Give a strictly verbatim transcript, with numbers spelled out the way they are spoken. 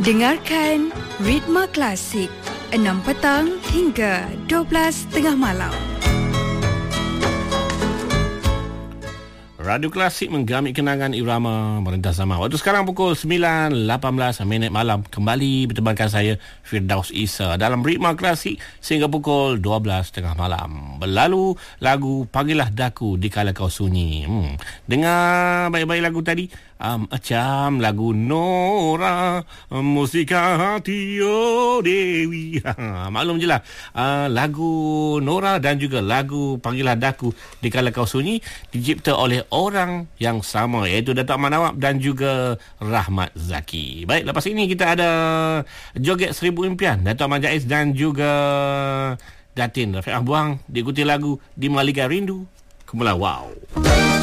Dengarkan Ritma Klasik enam petang hingga dua belas tengah malam. Radio Klasik menggamit kenangan irama merentas zaman. Waktu sekarang pukul sembilan lapan belas minit malam. Kembali bertemankan saya Firdaus Isa dalam Ritma Klasik sehingga pukul dua belas tengah malam. Berlalu lagu Panggillah Daku Dikala Kau Sunyi. Hmm. Dengar baik-baik lagu tadi. Um, macam lagu Nora, Musika Hati Oh Dewi. Ha, maklum je lah, uh, lagu Nora dan juga lagu Panggillah Daku Dikala Kau Sunyi dicipta oleh orang yang sama, iaitu Datuk Ahmad Nawab dan juga Rahmat Zaki. Baik, lepas ini kita ada Joget Seribu Impian, Datuk Ahmad Jais dan juga Datin Rafiq Ahbuang, diikuti lagu Di Malika Rindu Kemulah Wow.